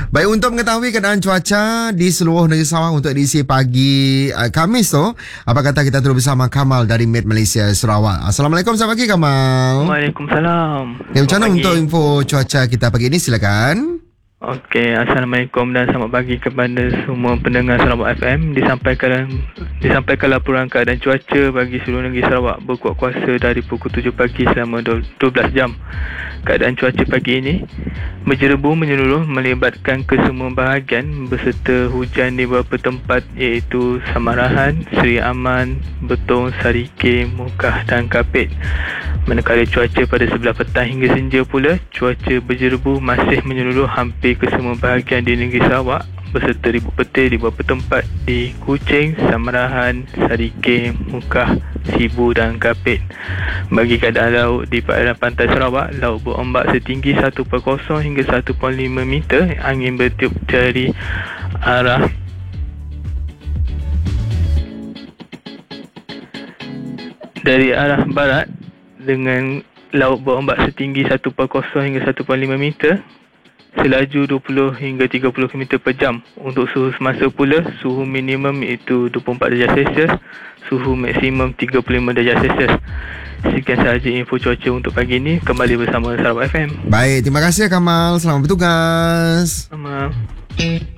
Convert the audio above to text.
Baik, untuk mengetahui keadaan cuaca di seluruh negeri Sarawak untuk edisi pagi Khamis tu, apa kata kita terus bersama Kamal dari Met Malaysia Sarawak. Assalamualaikum, selamat pagi Kamal. Waalaikumsalam. Macam mana untuk info cuaca kita pagi ini, silakan. Okey, Assalamualaikum dan selamat pagi kepada semua pendengar Sarawak FM. Disampaikan laporan keadaan cuaca bagi seluruh negeri Sarawak berkuat kuasa dari pukul 7 pagi selama 12 jam. Keadaan cuaca pagi ini berjerebu menyeluruh melibatkan kesemua bahagian berserta hujan di beberapa tempat iaitu Samarahan, Seri Aman, Betong, Sarike, Mukah dan Kapit. Manakala cuaca pada sebelah petang hingga senja pula, cuaca berjerebu masih menyeluruh hampir ke semua bahagian di negeri Sarawak berserta ribut petir di beberapa tempat di Kuching, Samarahan, Sarike, Mukah, Sibu dan Kapit. Bagi keadaan laut di perairan pantai Sarawak, laut berombak setinggi 1.0 hingga 1.5 meter. Angin bertiup dari arah barat dengan laut berombak setinggi 1.0 hingga 1.5 meter, selaju 20 hingga 30 km per jam. Untuk suhu semasa pula, suhu minimum iaitu 24 darjah Celsius, suhu maksimum 35 darjah Celsius. Sekian sahaja info cuaca untuk pagi ini. Kembali bersama Sarawak FM. Baik, terima kasih Kamal. Selamat bertugas. Selamat.